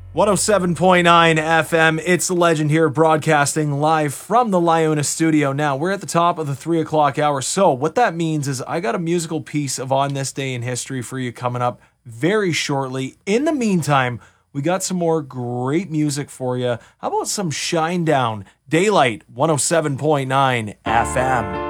107.9 FM. It's the Legend here, broadcasting live from the Liona studio. Now, we're at the top of the 3 o'clock hour. So what that means is I got a musical piece of On This Day in History for you coming up very shortly. In the meantime, we got some more great music for you. How about some Shinedown? Daylight, 107.9 FM.